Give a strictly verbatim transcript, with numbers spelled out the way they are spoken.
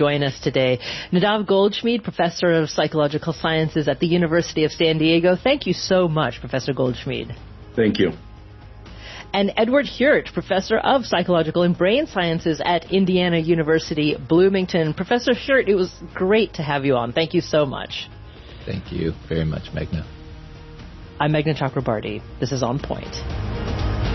join us today. Nadav Goldschmied, Professor of Psychological Sciences at the University of San Diego. Thank you so much, Professor Goldschmied. Thank you. And Edward Hurt, Professor of Psychological and Brain Sciences at Indiana University, Bloomington. Professor Hurt, it was great to have you on. Thank you so much. Thank you very much, Meghna. I'm Meghna Chakrabarty. This is On Point.